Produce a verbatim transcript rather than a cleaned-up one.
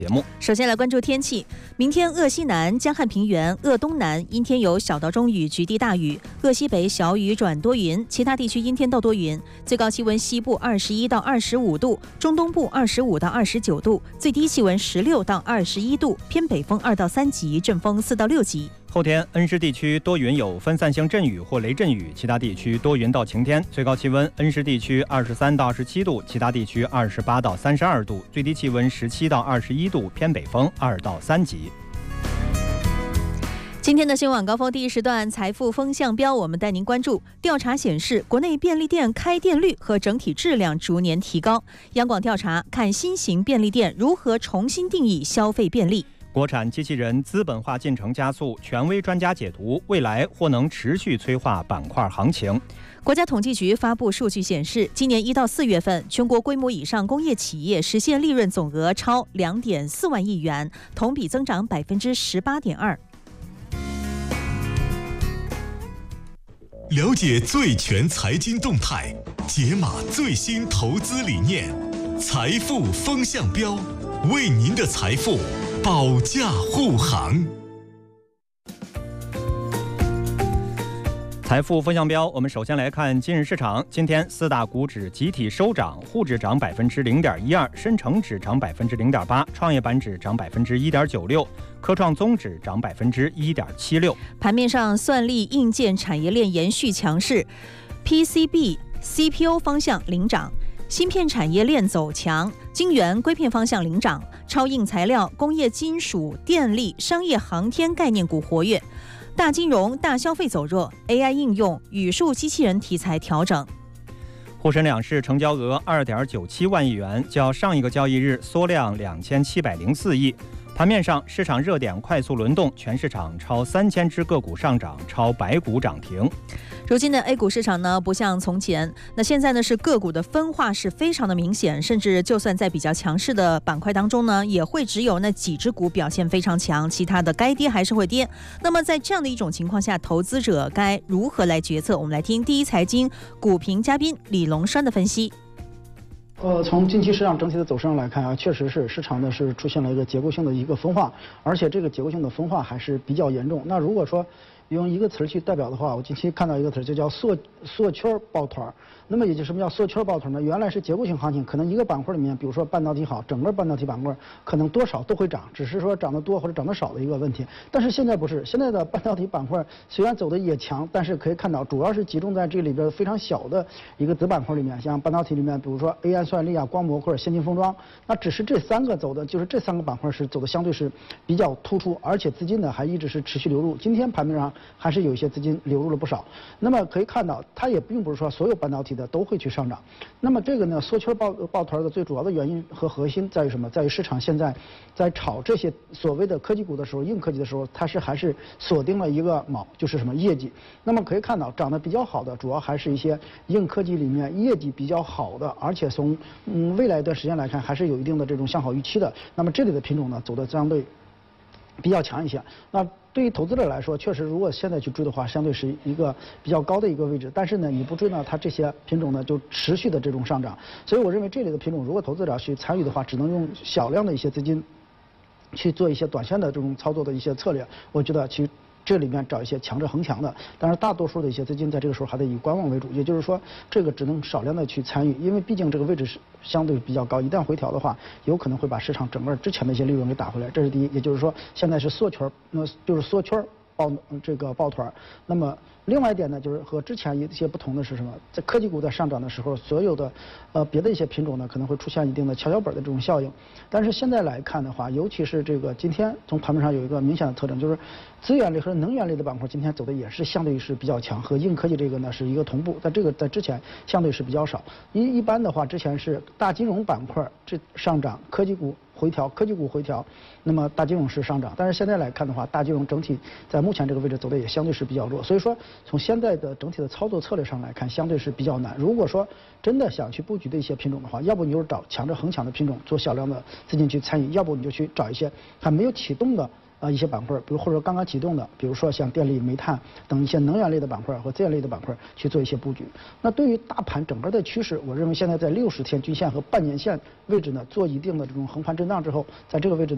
节目首先来关注天气，明天鄂西南、江汉平原、鄂东南阴天有小到中雨，局地大雨；鄂西北小雨转多云，其他地区阴天到多云。最高气温西部二十一到二十五度，中东部二十五到二十九度，最低气温十六到二十一度，偏北风二到三级，阵风四到六级。 后天恩施地区多云有分散性阵雨或雷阵雨，其他地区多云到晴天。最高气温恩施地区二十三到二十七度，其他地区二十八到三十二度，最低气温十七到二十一度，偏北风二到三级。 今天的新闻晚高峰第一时段财富风向标，我们带您关注。调查显示，国内便利店开店率和整体质量逐年提高。央广调查看新型便利店如何重新定义消费便利。 国产机器人资本化进程加速，权威专家解读未来或能持续催化板块行情。 国家统计局发布数据显示，今年一到四月份，全国规模以上工业企业实现利润总额超两点四万亿元，同比增长百分之十八点二。 了解最全财经动态，解码最新投资理念，财富风向标，为您的财富保驾护航。 财富风向标，我们首先来看今日市场。今天四大股指集体收涨，沪指涨百分之零点一二，深成指涨百分之零点八，创业板指涨百分之一点九六，科创综指涨百分之一点七六。 盘面上，算力硬件产业链延续强势 ，P C B、C P U 方向领涨。芯片产业链走强，晶圆、硅片方向领涨，超硬材料、工业金属、电力、商业航天概念股活跃，大金融、大消费走弱 ，A I 应用、语数机器人题材调整。 沪深两市成交额二点九七万亿元，较上一个交易日缩量两千七百零四亿。盘面上，市场热点快速轮动，全市场超三千只个股上涨，超百股涨停。 如今的 A 股市场呢，不像从前，那现在呢是个股的分化是非常的明显，甚至就算在比较强势的板块当中呢，也会只有那几只股表现非常强，其他的该跌还是会跌。那么在这样的一种情况下，投资者该如何来决策？我们来听第一财经股评嘉宾李龙栓的分析。 呃，从近期市场整体的走势上来看啊，确实是市场呢是出现了一个结构性的一个分化，而且这个结构性的分化还是比较严重。那如果说用一个词去代表的话，我近期看到一个词就叫缩缩圈抱团。那么也就什么叫缩圈抱团呢？原来是结构性行情，可能一个板块里面，比如说半导体好，整个半导体板块可能多少都会涨，只是说涨得多或者涨得少的一个问题。但是现在不是，现在的半导体板块虽然走的也强，但是可以看到主要是集中在这里边非常小的一个子板块里面，像半导体里面，比如说 A I 算力啊、光模或者先进封装，那只是这三个走的，就是这三个板块是走的相对是比较突出，而且资金呢还一直是持续流入。今天盘面上还是有一些资金流入了不少。那么可以看到，它也并不是说所有半导体的都会去上涨。那么这个呢，缩圈抱抱团的最主要的原因和核心在于什么？在于市场现在在炒这些所谓的科技股的时候，硬科技的时候，它是还是锁定了一个锚，就是什么业绩。那么可以看到，涨得比较好的，主要还是一些硬科技里面业绩比较好的，而且从嗯未来一段时间来看，还是有一定的这种向好预期的。那么这里的品种呢，走的相对比较强一些。那对于投资者来说，确实如果现在去追的话，相对是一个比较高的一个位置。但是呢，你不追呢，它这些品种呢就持续的这种上涨。所以我认为这类的品种，如果投资者去参与的话，只能用小量的一些资金去做一些短线的这种操作的一些策略。我觉得其这里面找一些强者恒强的，但是大多数的一些资金在这个时候还得以观望为主，也就是说，这个只能少量的去参与，因为毕竟这个位置是相对比较高，一旦回调的话，有可能会把市场整个之前的一些利润给打回来，这是第一。也就是说，现在是缩圈，那就是缩圈抱这个抱团。那么另外一点呢，就是和之前一些不同的是什么？在科技股在上涨的时候，所有的呃别的一些品种呢，可能会出现一定的跷跷板的这种效应。但是现在来看的话，尤其是这个今天从盘面上有一个明显的特征，就是资源类和能源类的板块今天走的也是相对是比较强，和硬科技这个呢是一个同步。在这个在之前相对是比较少。一一般的话，之前是大金融板块这上涨，科技股回调，科技股回调，那么大金融是上涨。但是现在来看的话，大金融整体在目前这个位置走的也相对是比较弱。所以说，从现在的整体的操作策略上来看，相对是比较难。如果说真的想去布局的一些品种的话，要不你就是找强者恒强的品种做小量的资金去参与，要不你就去找一些还没有启动的啊一些板块，比如或者说刚刚启动的，比如说像电力、煤炭等一些能源类的板块和资源类的板块去做一些布局。那对于大盘整个的趋势，我认为现在在六十天均线和半年线位置呢做一定的这种横盘震荡之后，在这个位置呢。